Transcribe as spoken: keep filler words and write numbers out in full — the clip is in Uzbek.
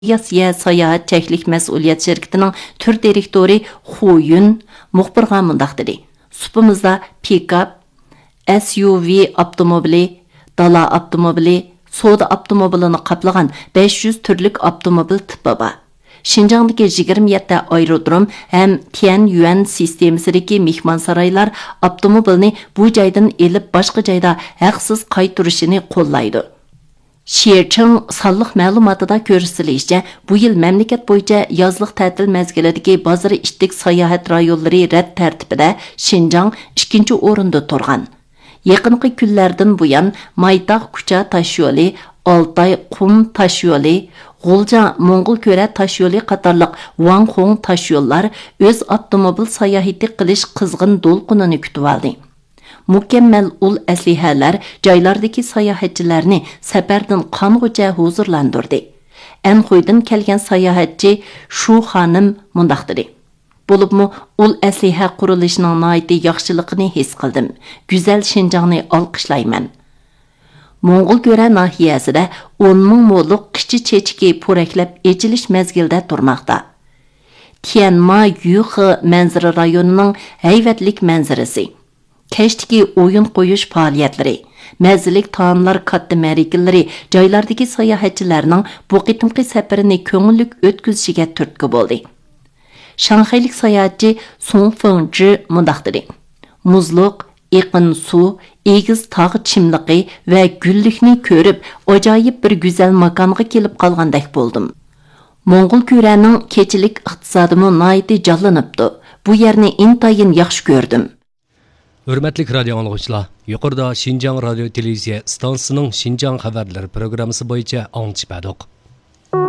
Yasiya Sayohat Cheklik Mas'uliyat şirketining tür direktori Xu Yun muxbirga mundaq dedi. Supimizda pick-up, S U V avtomobili, dala avtomobili, soda avtomobilini qaplagan besh yuz turlik avtomobil tipi bor. Şinjandagi yigirma yetti aerodrom ham Tianyuan sistemasidagi mehmonsaroylar avtomobilni bu joydan elib boshqa joyda haqsiz qaytarishini qo'llaydi. Şehirçing sonliq ma'lumotida ko'rsatilishicha, bu yil mamlakat bo'yicha yozliq ta'til mezgilidagi bozor ishtik sayohat rayonlari rad tartibida Şinjang ikkinchi o'rinda turgan. Yaqinqi kunlardan buyon Maytaq Kucha tashyo'li, Oltay Qum tashyo'li, G'ulja Mo'ng'ul ko'ra tashyo'li qatorliq Wanghong tashyo'llar o'z avtomobil sayohati qilish qizg'in to'lqinini kutib oldi. Mükemmel ul aslihalar joylardagi sayohatchilarni safardan qong'ucha huzurlantirdi. Anxoydan kelgan sayohatchi Shu xonim mundaq dedi. Bo'libmi ul asliha qurilishining noiti yaxshiligini his qildim. Go'zal Şinjangni olqishlayman. Mo'ng'ul ko'ra nahiyasida o'n ming mo'liq qichi chechiki po'raklab echilish mezgilda turmoqda. Tianma Yuhe manzara rayonining hayvatlik manzarasi. Keştiki oyun qo'yish faoliyatlari, mazzilik taomlar katta ma'rikalari joylardagi sayohatchilarning bu qitimqi safarini ko'ngillik o'tkazishiga turtki bo'ldi. Shanxaylik sayohatchi Song Fengzhi mundaq dedi. Muzluq, iqin suv, egiz tog' chimliqi va gullikni ko'rib, ajoyib bir go'zal makonga kelib qolgandek bo'ldim. Mo'ng'ul ko'raning kechilik iqtisodimi noiti jonlanibdi. Bu yerni intayin yaxshi ko'rdim. Hürmetlik radyo anlıqçılar, yuqorida Şinjang radio televiziya stansiyasining Şinjang xabarlari programmasi bo'yicha anglitib berdik.